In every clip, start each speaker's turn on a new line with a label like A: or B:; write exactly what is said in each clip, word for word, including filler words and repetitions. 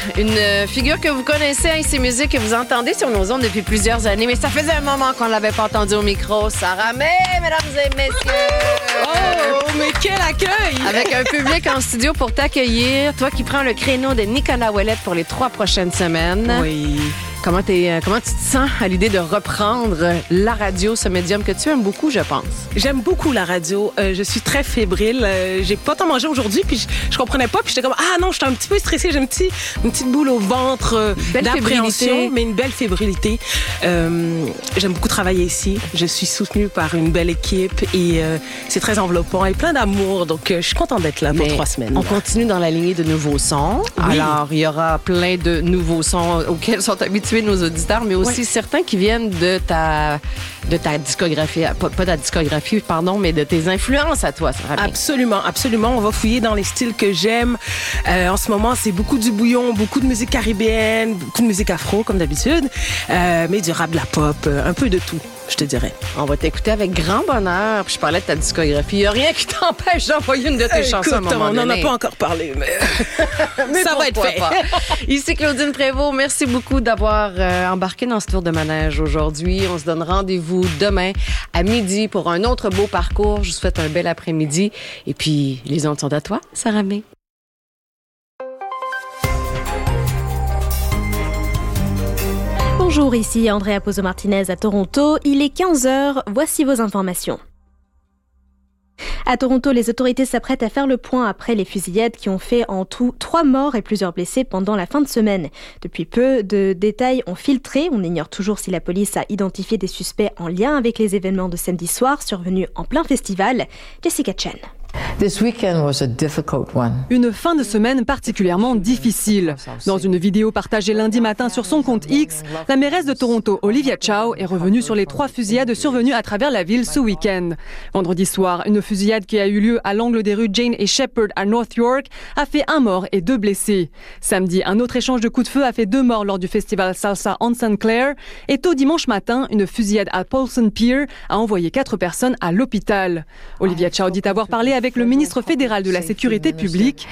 A: une figure que vous connaissez, hein, ses musiques que vous entendez sur nos ondes depuis plusieurs années, mais ça faisait un moment qu'on ne l'avait pas entendu au micro. Sarah May, mesdames et messieurs!
B: Oh, mais quel accueil!
A: Avec un public en studio pour t'accueillir, toi qui prends le créneau de Nicolas Ouellet pour les trois prochaines semaines.
B: Oui.
A: Comment, t'es, comment tu te sens à l'idée de reprendre la radio, ce médium que tu aimes beaucoup, je pense?
B: J'aime beaucoup la radio. Euh, je suis très fébrile. Euh, j'ai pas tant mangé aujourd'hui, puis je, je comprenais pas. Puis j'étais comme, ah non, j'étais un petit peu stressée. J'ai un petit, une petite boule au ventre euh, d'appréhension, fébrilité. mais une belle fébrilité. Euh, j'aime beaucoup travailler ici. Je suis soutenue par une belle équipe et euh, c'est très enveloppant et plein d'amour. Donc, euh, je suis contente d'être là pour mais trois semaines.
A: On continue dans la lignée de nouveaux sons. Oui. Alors, il y aura plein de nouveaux sons auxquels sont habitués nos auditeurs, mais aussi ouais. certains qui viennent de ta, de ta discographie, pas, pas ta discographie, pardon, mais de tes influences à toi, Sarah May.
B: Absolument, absolument. On va fouiller dans les styles que j'aime. Euh, en ce moment, c'est beaucoup du bouillon, beaucoup de musique caribéenne, beaucoup de musique afro, comme d'habitude, euh, mais du rap, de la pop, euh, un peu de tout, je te dirais.
A: On va t'écouter avec grand bonheur. Puis je parlais de ta discographie. Il n'y a rien qui t'empêche d'envoyer une de tes
B: Écoute,
A: chansons à un moment
B: on
A: donné.
B: n'en a pas encore parlé, mais, mais ça va être fait.
A: Pas. Ici Claudine Prévost, merci beaucoup d'avoir euh, embarqué dans ce tour de manège aujourd'hui. On se donne rendez-vous demain à midi pour un autre beau parcours. Je vous souhaite un bel après-midi. Et puis, les ondes sont à toi, Sarah May.
C: Bonjour, ici Andrea Pozo-Martinez à Toronto. Il est quinze heures, voici vos informations. À Toronto, les autorités s'apprêtent à faire le point après les fusillades qui ont fait en tout trois morts et plusieurs blessés pendant la fin de semaine. Depuis peu de détails ont filtré. On ignore toujours si la police a identifié des suspects en lien avec les événements de samedi soir survenus en plein festival. Jessica Chen.
D: This weekend was a difficult one.
E: Une fin de semaine particulièrement difficile. Dans une vidéo partagée lundi matin sur son compte X, la mairesse de Toronto, Olivia Chow, est revenue sur les trois fusillades survenues à travers la ville ce week-end. Vendredi soir, une fusillade qui a eu lieu à l'angle des rues Jane et Shepherd à North York a fait un mort et deux blessés. Samedi, un autre échange de coups de feu a fait deux morts lors du festival Salsa on Saint Clair. Et tôt dimanche matin, une fusillade à Paulson Pier a envoyé quatre personnes à l'hôpital. Olivia Chow dit avoir parlé avec le ministre fédéral de la Sécurité publique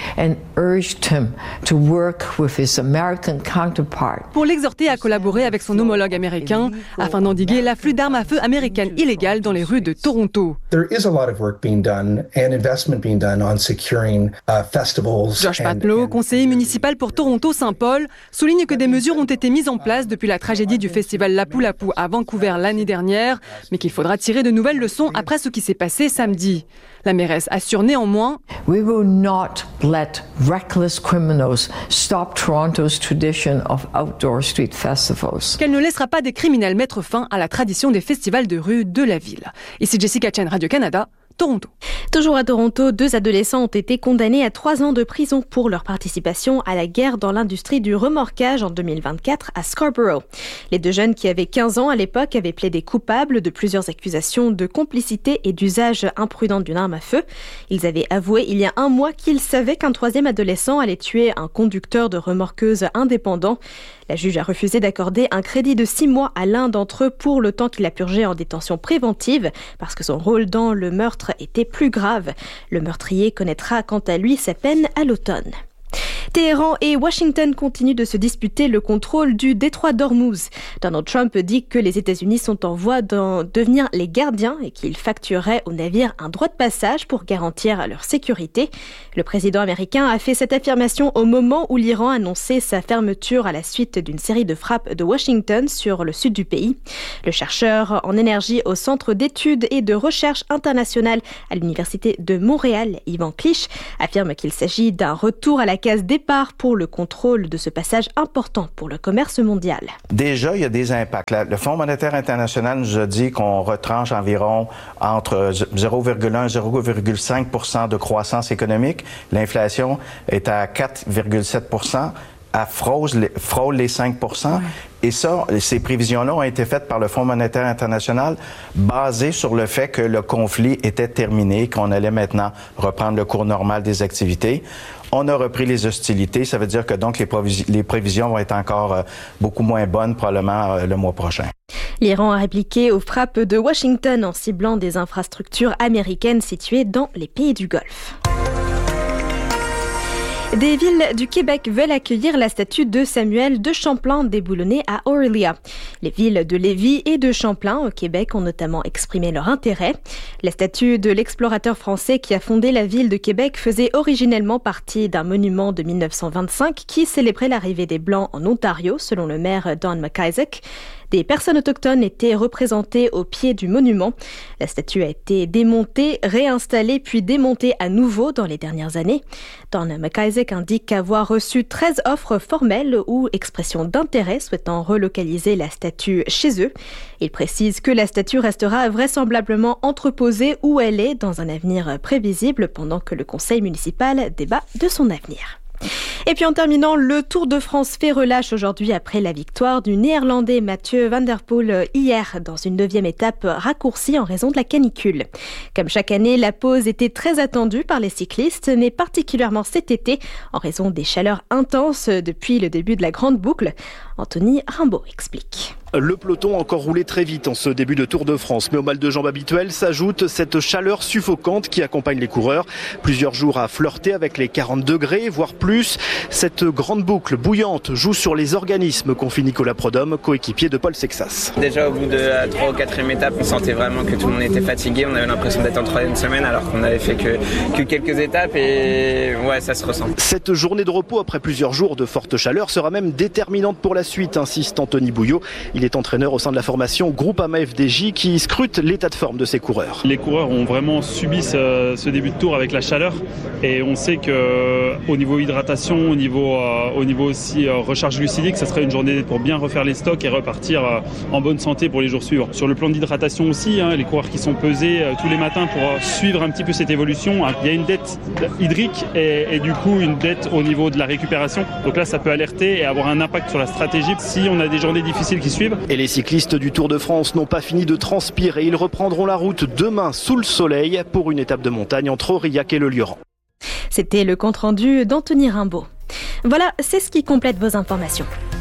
E: pour l'exhorter à collaborer avec son homologue américain afin d'endiguer l'afflux d'armes à feu américaines illégales dans les rues de Toronto. Josh Patlow, conseiller municipal pour Toronto-Saint-Paul, souligne que des mesures ont été mises en place depuis la tragédie du festival Lapu Lapu à Vancouver l'année dernière, mais qu'il faudra tirer de nouvelles leçons après ce qui s'est passé samedi. La mairesse assure néanmoins
D: We will not let reckless criminals stop Toronto's tradition of outdoor street festivals.
E: Qu'elle ne laissera pas des criminels mettre fin à la tradition des festivals de rue de la ville. Ici Jessica Chen, Radio-Canada, Toronto.
C: Toujours à Toronto, deux adolescents ont été condamnés à trois ans de prison pour leur participation à la guerre dans l'industrie du remorquage en deux mille vingt-quatre à Scarborough. Les deux jeunes qui avaient quinze ans à l'époque avaient plaidé coupables de plusieurs accusations de complicité et d'usage imprudent d'une arme à feu. Ils avaient avoué il y a un mois qu'ils savaient qu'un troisième adolescent allait tuer un conducteur de remorqueuse indépendant. La juge a refusé d'accorder un crédit de six mois à l'un d'entre eux pour le temps qu'il a purgé en détention préventive parce que son rôle dans le meurtre était plus grave. Le meurtrier connaîtra quant à lui sa peine à l'automne. Téhéran et Washington continuent de se disputer le contrôle du détroit d'Ormuz. Donald Trump dit que les États-Unis sont en voie de devenir les gardiens et qu'il facturerait aux navires un droit de passage pour garantir leur sécurité. Le président américain a fait cette affirmation au moment où l'Iran annonçait sa fermeture à la suite d'une série de frappes de Washington sur le sud du pays. Le chercheur en énergie au Centre d'études et de recherche internationale à l'Université de Montréal, Yvan Clich, affirme qu'il s'agit d'un retour à la case départ pour le contrôle de ce passage important pour le commerce mondial.
F: Déjà, il y a des impacts. Le Fonds monétaire international nous a dit qu'on retranche environ entre zéro virgule un et zéro virgule cinq pour cent de croissance économique. L'inflation est à quatre virgule sept pour cent. Elle frôle, frôle les cinq pour cent. Ouais. Et ça, ces prévisions-là ont été faites par le Fonds monétaire international basées sur le fait que le conflit était terminé, qu'on allait maintenant reprendre le cours normal des activités. On a repris les hostilités. Ça veut dire que donc les, provis- les prévisions vont être encore euh, beaucoup moins bonnes probablement euh, le mois prochain.
C: L'Iran a répliqué aux frappes de Washington en ciblant des infrastructures américaines situées dans les pays du Golfe. Des villes du Québec veulent accueillir la statue de Samuel de Champlain déboulonnée à Orillia. Les villes de Lévis et de Champlain au Québec ont notamment exprimé leur intérêt. La statue de l'explorateur français qui a fondé la ville de Québec faisait originellement partie d'un monument de mille neuf cent vingt-cinq qui célébrait l'arrivée des Blancs en Ontario, selon le maire Don McIsaac. Des personnes autochtones étaient représentées au pied du monument. La statue a été démontée, réinstallée puis démontée à nouveau dans les dernières années. Don McIsaac indique avoir reçu treize offres formelles ou expressions d'intérêt souhaitant relocaliser la statue chez eux. Il précise que la statue restera vraisemblablement entreposée où elle est dans un avenir prévisible pendant que le conseil municipal débat de son avenir. Et puis en terminant, le Tour de France fait relâche aujourd'hui après la victoire du Néerlandais Mathieu van der Poel hier dans une neuvième étape raccourcie en raison de la canicule. Comme chaque année, la pause était très attendue par les cyclistes, mais particulièrement cet été en raison des chaleurs intenses depuis le début de la grande boucle. Anthony Rimbaud explique.
G: Le peloton a encore roulé très vite en ce début de Tour de France, mais au mal de jambes habituel s'ajoute cette chaleur suffocante qui accompagne les coureurs. Plusieurs jours à flirter avec les quarante degrés, voire plus. Cette grande boucle bouillante joue sur les organismes, confie Nicolas Prodhomme, coéquipier de Paul Sexas.
H: Déjà au bout de la trois ou quatrième étape, on sentait vraiment que tout le monde était fatigué. On avait l'impression d'être en troisième semaine alors qu'on avait fait que, que quelques étapes et ouais, ça se ressent.
G: Cette journée de repos après plusieurs jours de forte chaleur sera même déterminante pour la suite, insiste Anthony Bouillot. Il est entraîneur au sein de la formation Groupama F D J qui scrute l'état de forme de ses coureurs.
I: Les coureurs ont vraiment subi ce, ce début de tour avec la chaleur et on sait qu'au niveau hydratation, au niveau, euh, au niveau aussi euh, recharge glucidique, ça serait une journée pour bien refaire les stocks et repartir euh, en bonne santé pour les jours suivants. Sur le plan d'hydratation aussi, hein, les coureurs qui sont pesés euh, tous les matins pour euh, suivre un petit peu cette évolution, hein, il y a une dette hydrique et, et du coup une dette au niveau de la récupération. Donc là ça peut alerter et avoir un impact sur la stratégie si on a des journées difficiles qui suivent.
G: Et les cyclistes du Tour de France n'ont pas fini de transpirer. Ils reprendront la route demain sous le soleil pour une étape de montagne entre Aurillac et le Lioran.
C: C'était le compte-rendu d'Anthony Rimbaud. Voilà, c'est ce qui complète vos informations.